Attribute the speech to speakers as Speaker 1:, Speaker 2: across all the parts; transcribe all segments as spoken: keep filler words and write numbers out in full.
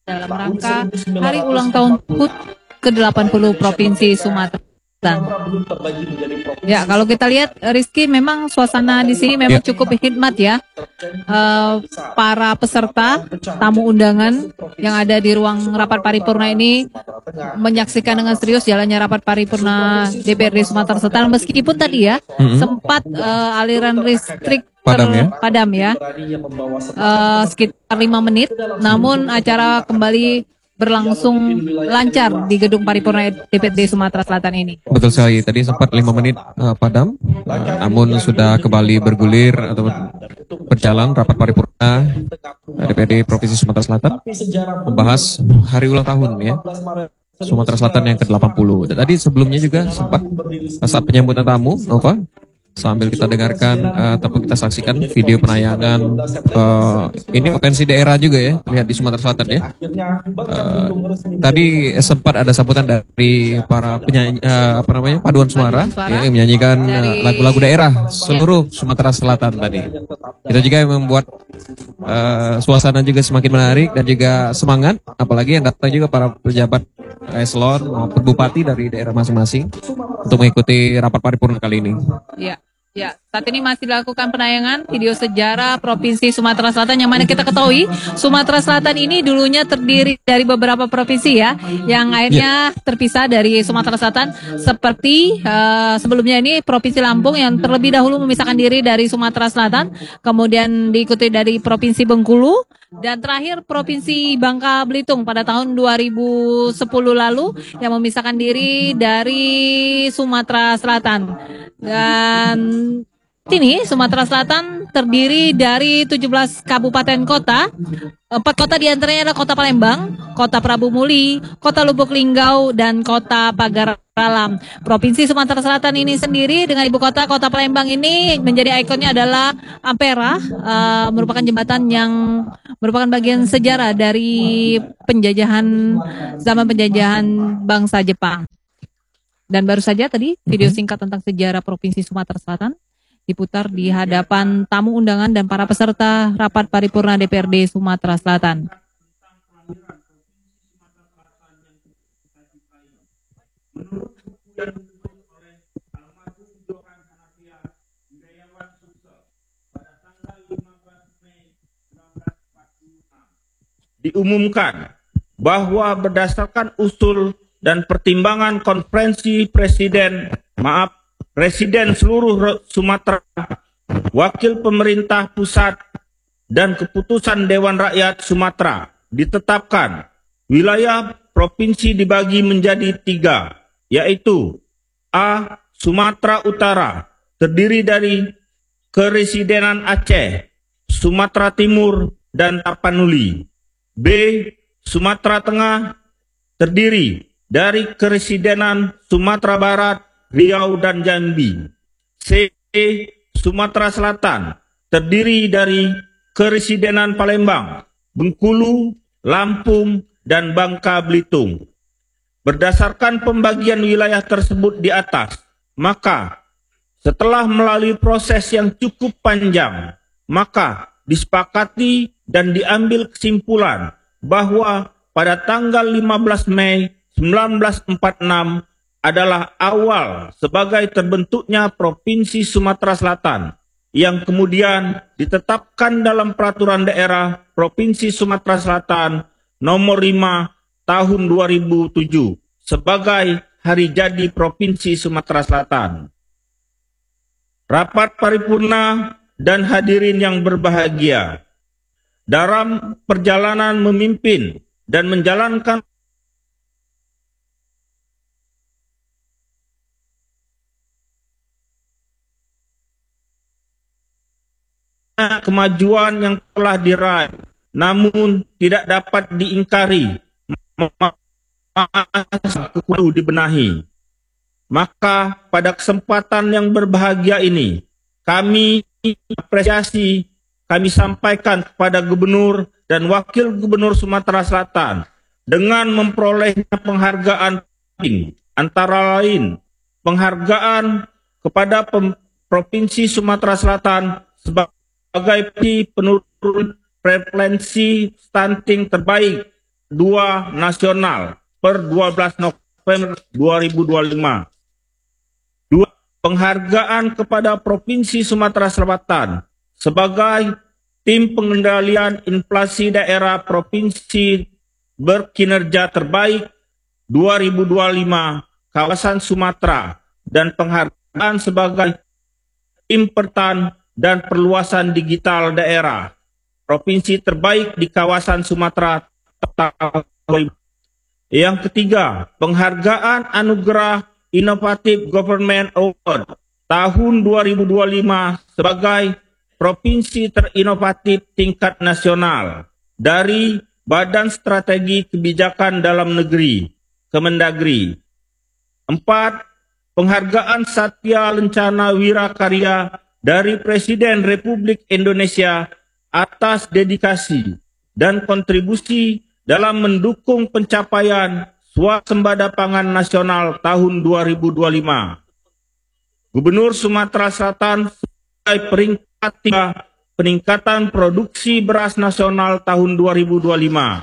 Speaker 1: dalam rangka hari ulang tahun H U T ke delapan puluh Provinsi Sumatera Selatan. Ya, kalau kita lihat Rizky, memang suasana di sini memang
Speaker 2: Ya.
Speaker 1: cukup hikmat ya. Uh, para peserta, tamu undangan yang ada di ruang rapat paripurna ini menyaksikan dengan serius jalannya rapat paripurna D P R D Sumatera Selatan, meskipun tadi ya
Speaker 2: Mm-hmm.
Speaker 1: sempat uh, aliran listrik
Speaker 2: Padam ya.
Speaker 1: padam ya, uh, sekitar lima menit, namun acara kembali berlangsung lancar di gedung paripurna D P R D Sumatera Selatan ini.
Speaker 2: Betul sekali, tadi sempat lima menit uh, padam, uh, namun sudah kembali bergulir atau berjalan rapat paripurna uh, D P R D Provinsi Sumatera Selatan membahas hari ulang tahun ya Sumatera Selatan yang ke delapan puluh. Dan tadi sebelumnya juga sempat saat penyambutan tamu, Nova, sambil kita dengarkan uh, ataupun kita saksikan video penayangan uh, ini potensi daerah juga ya, lihat di Sumatera Selatan ya. Uh, tadi sempat ada sambutan dari para penyanyi uh, apa namanya paduan suara, ya, yang menyanyikan lagu-lagu uh, daerah seluruh Sumatera Selatan tadi. Itu juga yang membuat uh, suasana juga semakin menarik dan juga semangat, apalagi yang datang juga para pejabat eselon maupun bupati dari daerah masing-masing untuk mengikuti rapat paripurna kali ini.
Speaker 1: Ya, ya. Saat ini masih dilakukan penayangan video sejarah Provinsi Sumatera Selatan, yang mana kita ketahui Sumatera Selatan ini dulunya terdiri dari beberapa provinsi ya, yang akhirnya terpisah dari Sumatera Selatan, seperti uh, sebelumnya ini Provinsi Lampung yang terlebih dahulu memisahkan diri dari Sumatera Selatan, kemudian diikuti dari Provinsi Bengkulu, dan terakhir Provinsi Bangka Belitung pada tahun dua ribu sepuluh lalu yang memisahkan diri dari Sumatera Selatan. Dan sini Sumatera Selatan terdiri dari tujuh belas kabupaten kota. Empat kota diantaranya adalah Kota Palembang, Kota Prabu Muli, Kota Lubuk Linggau, dan Kota Pagar Alam. Provinsi Sumatera Selatan ini sendiri dengan ibu kota Kota Palembang ini menjadi ikonnya adalah Ampera, uh, merupakan jembatan yang merupakan bagian sejarah dari penjajahan zaman penjajahan bangsa Jepang. Dan baru saja tadi video singkat tentang sejarah Provinsi Sumatera Selatan diputar di hadapan tamu undangan dan para peserta rapat paripurna D P R D Sumatera Selatan.
Speaker 3: Diumumkan bahwa berdasarkan usul dan pertimbangan konferensi presiden, maaf, Presiden seluruh Sumatera, Wakil Pemerintah Pusat, dan keputusan Dewan Rakyat Sumatera, ditetapkan wilayah provinsi dibagi menjadi tiga, yaitu A. Sumatera Utara, terdiri dari Keresidenan Aceh, Sumatera Timur, dan Tapanuli. B. Sumatera Tengah, terdiri dari Keresidenan Sumatera Barat, Riau, dan Jambi. C. Sumatera Selatan, terdiri dari Keresidenan Palembang, Bengkulu, Lampung, dan Bangka Belitung. Berdasarkan pembagian wilayah tersebut di atas, maka setelah melalui proses yang cukup panjang, maka disepakati dan diambil kesimpulan bahwa pada tanggal lima belas Mei seribu sembilan ratus empat puluh enam adalah awal sebagai terbentuknya Provinsi Sumatera Selatan, yang kemudian ditetapkan dalam Peraturan Daerah Provinsi Sumatera Selatan nomor lima tahun dua ribu tujuh sebagai hari jadi Provinsi Sumatera Selatan. Rapat paripurna dan hadirin yang berbahagia, dalam perjalanan memimpin dan menjalankan kemajuan yang telah diraih, namun tidak dapat diingkari, kudu dibenahi. Maka pada kesempatan yang berbahagia ini, kami apresiasi kami sampaikan kepada Gubernur dan Wakil Gubernur Sumatera Selatan dengan memperolehnya penghargaan antara lain penghargaan kepada Provinsi Sumatera Selatan sebagai sebagai penurun prevalensi stunting terbaik dua nasional per dua belas November dua ribu dua puluh lima. Dua, penghargaan kepada Provinsi Sumatera Selatan sebagai tim pengendalian inflasi daerah provinsi berkinerja terbaik dua ribu dua puluh lima kawasan Sumatera dan penghargaan sebagai tim pertan dan perluasan digital daerah provinsi terbaik di kawasan Sumatera. Yang ketiga, penghargaan anugerah Innovative Government Award tahun dua ribu dua puluh lima sebagai provinsi terinovatif tingkat nasional dari Badan Strategi Kebijakan Dalam Negeri, Kemendagri. Empat, penghargaan Satya Lencana Wirakarya dari Presiden Republik Indonesia atas dedikasi dan kontribusi dalam mendukung pencapaian swasembada pangan nasional tahun dua ribu dua puluh lima. Gubernur Sumatera Selatan sebagai peringkat tiga peningkatan produksi beras nasional tahun dua ribu dua puluh lima.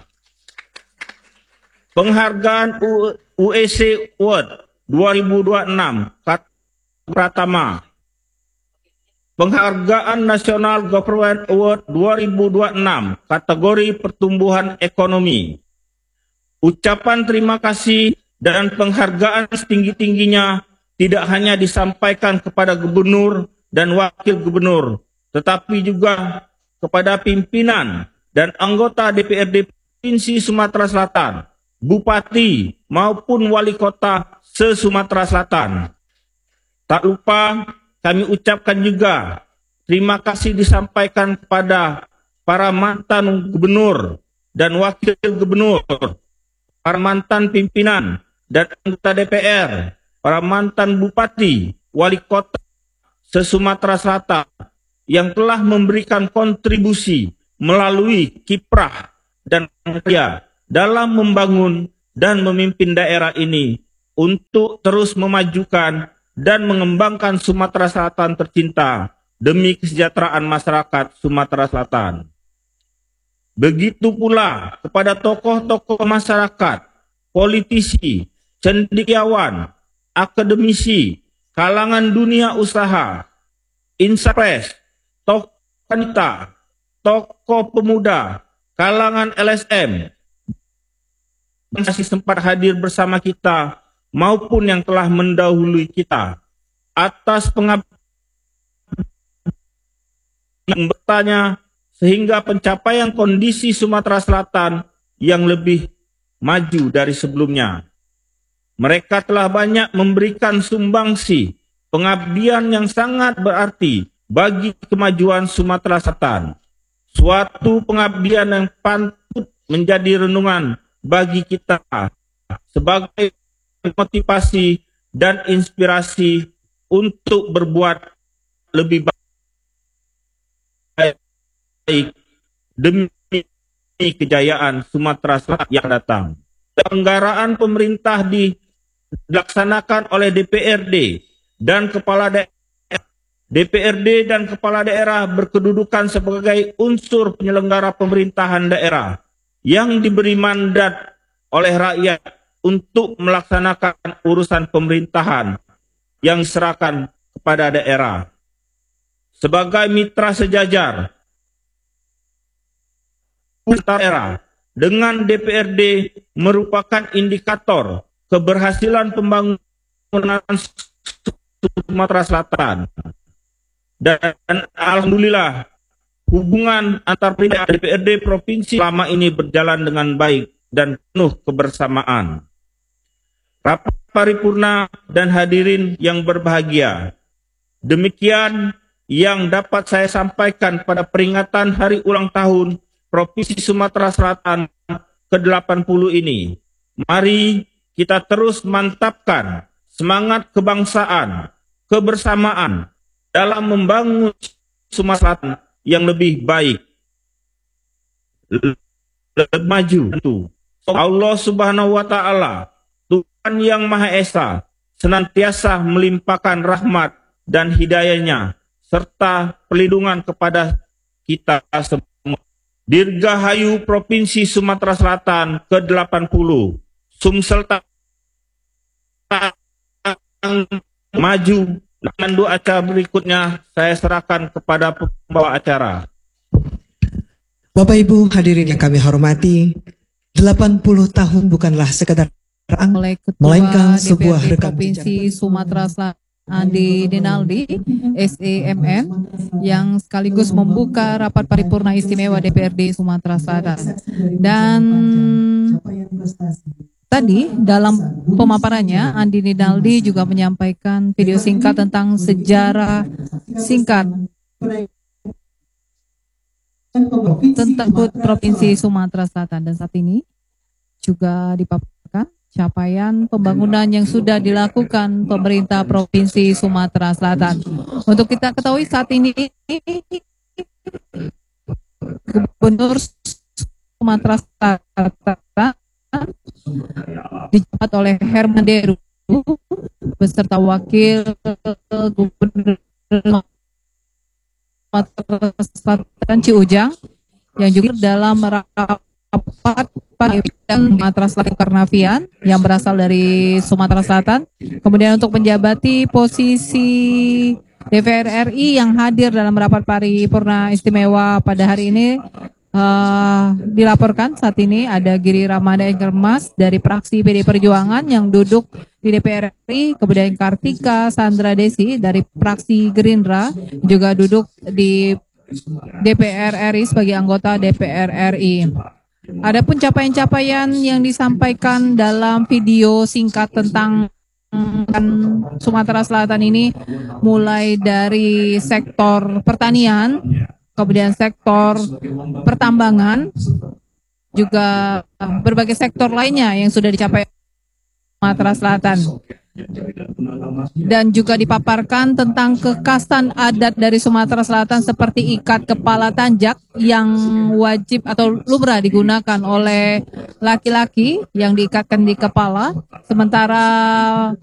Speaker 3: Penghargaan U E C Award dua ribu dua puluh enam Pratama. Penghargaan National Government Award dua ribu dua puluh enam kategori pertumbuhan ekonomi. Ucapan terima kasih dan penghargaan setinggi-tingginya tidak hanya disampaikan kepada gubernur dan wakil gubernur, tetapi juga kepada pimpinan dan anggota D P R D Provinsi Sumatera Selatan, bupati maupun wali kota se-Sumatera Selatan. Tak lupa kami ucapkan juga terima kasih disampaikan kepada para mantan gubernur dan wakil gubernur, para mantan pimpinan dan anggota D P R, para mantan bupati, wali kota se-Sumatera Selatan yang telah memberikan kontribusi melalui kiprah dan kerja dalam membangun dan memimpin daerah ini untuk terus memajukan dan mengembangkan Sumatera Selatan tercinta demi kesejahteraan masyarakat Sumatera Selatan. Begitu pula kepada tokoh-tokoh masyarakat, politisi, cendekiawan, akademisi, kalangan dunia usaha, inspres, tokoh wanita, tokoh pemuda, kalangan L S M, yang masih sempat hadir bersama kita maupun yang telah mendahului kita atas pengabdian yang bertanya sehingga pencapaian kondisi Sumatera Selatan yang lebih maju dari sebelumnya. Mereka telah banyak memberikan sumbangsi pengabdian yang sangat berarti bagi kemajuan Sumatera Selatan. Suatu pengabdian yang patut menjadi renungan bagi kita sebagai motivasi dan inspirasi untuk berbuat lebih baik demi kejayaan Sumatera Selatan yang datang. Penyelenggaraan pemerintah dilaksanakan oleh D P R D dan kepala daerah. D P R D dan kepala daerah berkedudukan sebagai unsur penyelenggara pemerintahan daerah yang diberi mandat oleh rakyat untuk melaksanakan urusan pemerintahan yang diserahkan kepada daerah. Sebagai mitra sejajar daerah dengan D P R D merupakan indikator keberhasilan pembangunan Sumatera Selatan. Dan alhamdulillah hubungan antar pimpinan D P R D provinsi selama ini berjalan dengan baik dan penuh kebersamaan. Rapat paripurna dan hadirin yang berbahagia, demikian yang dapat saya sampaikan pada peringatan Hari Ulang Tahun Provinsi Sumatera Selatan ke delapan puluh ini. Mari kita terus mantapkan semangat kebangsaan, kebersamaan dalam membangun Sumatera Selatan yang lebih baik, lebih maju. Allah Subhanahu wa Ta'ala, Tuhan yang Maha Esa, senantiasa melimpahkan rahmat dan hidayahnya serta perlindungan kepada kita semua. Dirgahayu Provinsi Sumatera Selatan ke delapan puluh, Sumsel maju. Dan dua acara berikutnya saya serahkan kepada pembawa acara.
Speaker 4: Bapak Ibu hadirin yang kami hormati, delapan puluh tahun bukanlah sekedar angka,
Speaker 1: oleh Ketua
Speaker 4: melainkan
Speaker 1: D P R D
Speaker 4: sebuah rekam
Speaker 1: Provinsi
Speaker 4: jejak.
Speaker 1: Sumatera Selatan Andi Denaldi S E M M yang sekaligus membuka rapat paripurna istimewa D P R D Sumatera Selatan. Dan tadi dalam pemaparannya Andi Denaldi juga menyampaikan video singkat tentang sejarah singkat tentang Provinsi Sumatera Selatan, dan saat ini juga dipaparkan capaian pembangunan yang sudah dilakukan pemerintah Provinsi Sumatera Selatan. Untuk kita ketahui saat ini Gubernur Sumatera Selatan dijabat oleh Herman Deru beserta Wakil Gubernur Sumatera Selatan Ciujang yang juga dalam rapat dan Sumatera Selatan Karnavian yang berasal dari Sumatera Selatan. Kemudian untuk menjabati posisi D P R R I yang hadir dalam rapat paripurna istimewa pada hari ini, uh, dilaporkan saat ini ada Giri Ramada Engkermas dari fraksi P D I Perjuangan yang duduk di D P R R I, kemudian Kartika Sandra Desi dari fraksi Gerindra juga duduk di D P R R I sebagai anggota D P R R I. Adapun capaian-capaian yang disampaikan dalam video singkat tentang Sumatera Selatan ini mulai dari sektor pertanian, kemudian sektor pertambangan, juga berbagai sektor lainnya yang sudah dicapai Sumatera Selatan. Dan juga dipaparkan tentang kekhasan adat dari Sumatera Selatan seperti ikat kepala tanjak yang wajib atau lumrah digunakan oleh laki-laki yang diikatkan di kepala, sementara